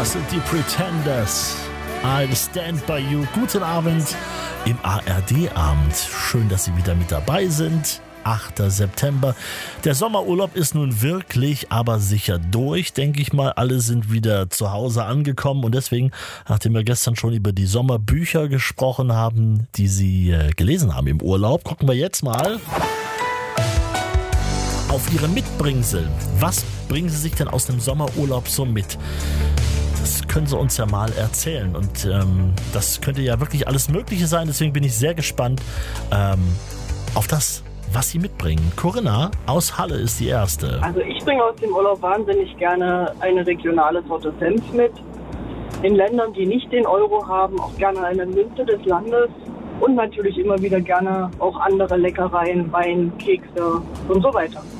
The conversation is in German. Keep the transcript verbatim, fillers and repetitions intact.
Das sind die Pretenders. I'll stand by you. Guten Abend im A R D-Abend. Schön, dass Sie wieder mit dabei sind. achter September. Der Sommerurlaub ist nun wirklich, aber sicher durch, denke ich mal. Alle sind wieder zu Hause angekommen und deswegen, nachdem wir gestern schon über die Sommerbücher gesprochen haben, die Sie äh, gelesen haben im Urlaub, gucken wir jetzt mal auf Ihre Mitbringsel. Was bringen Sie sich denn aus dem Sommerurlaub so mit? Das können Sie uns ja mal erzählen und ähm, das könnte ja wirklich alles Mögliche sein, deswegen bin ich sehr gespannt ähm, auf das, was Sie mitbringen. Corinna aus Halle ist die Erste. Also ich bringe aus dem Urlaub wahnsinnig gerne eine regionale Sorte Senf mit. In Ländern, die nicht den Euro haben, auch gerne eine Münze des Landes und natürlich immer wieder gerne auch andere Leckereien, Wein, Kekse und so weiter.